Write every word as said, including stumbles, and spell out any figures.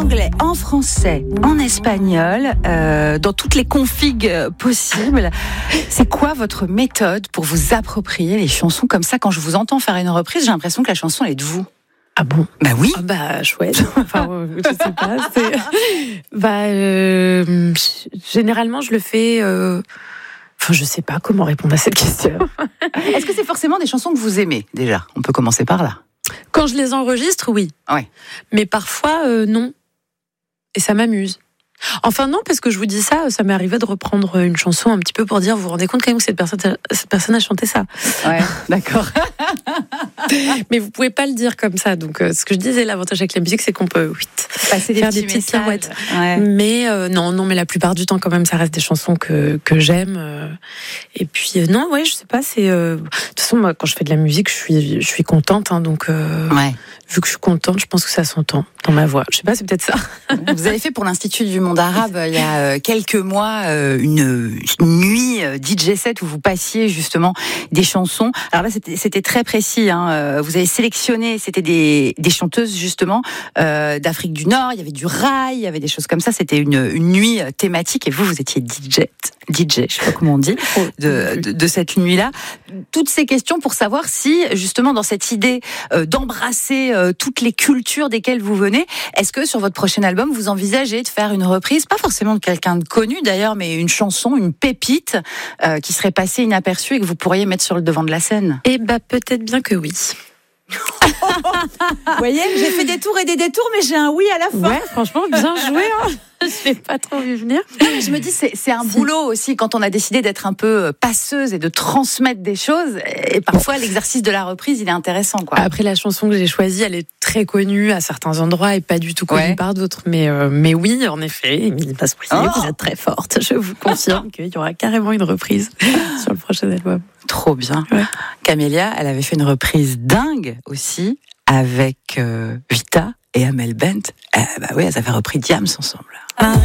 anglais, en français, en espagnol, euh, dans toutes les configs possibles. C'est quoi votre méthode pour vous approprier les chansons comme ça? Quand je vous entends faire une reprise, j'ai l'impression que la chanson elle est de vous. Ah bon? Bah oui. Ah bah chouette. Enfin, euh, je sais pas. C'est... Bah euh, généralement je le fais. Euh... Enfin, je sais pas comment répondre à cette question. Est-ce que c'est forcément des chansons que vous aimez déjà? On peut commencer par là. Quand je les enregistre, oui. Ouais. Mais parfois, euh, non. Et ça m'amuse. Enfin non, parce que je vous dis ça, ça m'est arrivé de reprendre une chanson un petit peu pour dire, vous vous rendez compte quand même que cette personne, cette personne a chanté ça. Ouais, d'accord. Mais vous pouvez pas le dire comme ça. Donc euh, ce que je disais, l'avantage avec la musique, c'est qu'on peut oui, passer des faire petits des petites messages. pirouettes. Ouais. Mais euh, non, non, mais la plupart du temps quand même, ça reste des chansons que que j'aime. Euh, et puis euh, non, ouais, je sais pas. C'est euh, de toute façon, moi, quand je fais de la musique, je suis je suis contente. Hein, donc euh, ouais. Vu que je suis contente, je pense que ça s'entend dans ma voix. Je sais pas, c'est peut-être ça. Vous avez fait pour l'Institut du Monde Arabe il y a quelques mois une, une nuit D J set où vous passiez justement des chansons. Alors là, c'était, c'était très précis. Hein. Vous avez sélectionné, c'était des, des chanteuses justement euh, d'Afrique du Nord. Il y avait du rail, il y avait des choses comme ça. C'était une, une nuit thématique et vous, vous étiez D J. D J, je sais pas comment on dit, de, de, de cette nuit-là. Toutes ces questions pour savoir si, justement, dans cette idée euh, d'embrasser euh, toutes les cultures desquelles vous venez, est-ce que sur votre prochain album, vous envisagez de faire une reprise, pas forcément de quelqu'un de connu d'ailleurs, mais une chanson, une pépite euh, qui serait passée inaperçue et que vous pourriez mettre sur le devant de la scène? Eh bah peut-être bien que oui. Vous voyez, j'ai fait des tours et des détours, mais j'ai un oui à la fin. Ouais, franchement, bien joué. Hein. Je l'ai pas trop vu venir. Non, mais je me dis, c'est, c'est un si. boulot aussi quand on a décidé d'être un peu passeuse et de transmettre des choses. Et parfois, bon. l'exercice de la reprise, il est intéressant, quoi. Après, la chanson que j'ai choisie, elle est très connue à certains endroits et pas du tout connue ouais. par d'autres. Mais, euh, mais oui, en effet, Émilie Pasquier, oh. vous êtes très forte. Je vous confirme qu'il y aura carrément une reprise sur le prochain album. Trop bien. Ouais. Camélia, elle avait fait une reprise dingue aussi avec euh, Vita et Amel Bent. Eh bah oui, elles avaient repris Diams ensemble.